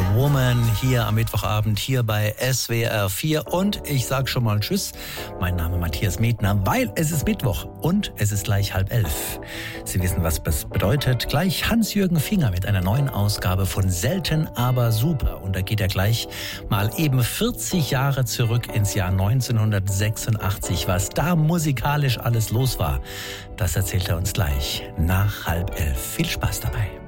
Woman hier am Mittwochabend hier bei SWR 4 und ich sag schon mal Tschüss. Mein Name Matthias Medner, weil es ist Mittwoch und es ist gleich 10:30. Sie wissen, was das bedeutet. Gleich Hans-Jürgen Finger mit einer neuen Ausgabe von Selten, aber super. Und da geht er gleich mal eben 40 Jahre zurück ins Jahr 1986. Was da musikalisch alles los war, das erzählt er uns gleich nach 10:30. Viel Spaß dabei.